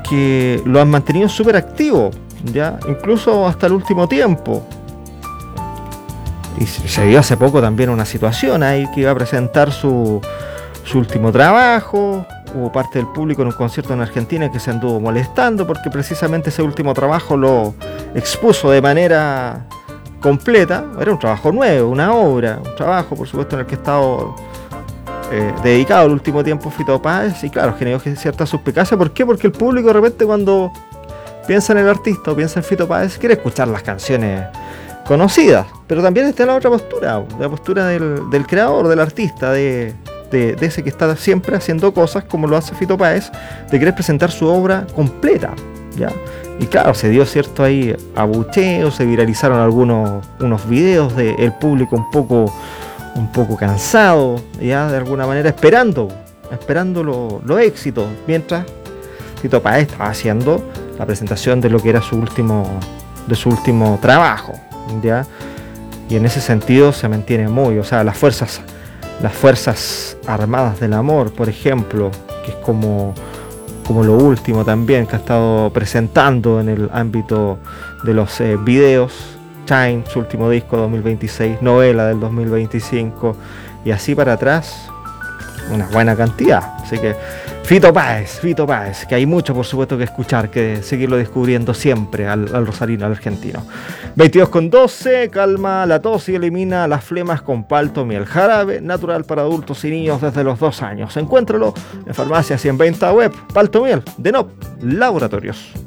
que lo han mantenido súper activo, ya, incluso hasta el último tiempo. Y se dio hace poco también una situación ahí que iba a presentar su último trabajo. Hubo parte del público en un concierto en Argentina que se anduvo molestando porque precisamente ese último trabajo lo expuso de manera completa. Era un trabajo nuevo, una obra, un trabajo por supuesto en el que he estado dedicado el último tiempo Fito Páez, y claro, generó cierta suspicacia. ¿Por qué? Porque el público de repente cuando piensa en el artista o piensa en Fito Páez quiere escuchar las canciones conocidas, pero también está la otra postura, la postura del creador, del artista, de ese que está siempre haciendo cosas como lo hace Fito Páez, de querer presentar su obra completa, ¿ya? Y claro, se dio cierto ahí abucheo, se viralizaron unos videos del público un poco cansado, ya de alguna manera esperando los éxitos, mientras Fito Páez estaba haciendo la presentación de lo que era su último trabajo, ¿ya? Y en ese sentido se mantiene muy, o sea, las fuerzas armadas del amor, por ejemplo, que es como lo último también que ha estado presentando en el ámbito de los videos. Time, su último disco 2026, Novela del 2025, y así para atrás una buena cantidad. Así que Fito Páez, que hay mucho por supuesto que escuchar, que seguirlo descubriendo siempre al rosarino, al argentino. 22:12, calma la tos y elimina las flemas con palto miel, jarabe natural para adultos y niños desde los 2 años. Encuéntralo en farmacias y en venta web. Palto miel de NOP Laboratorios.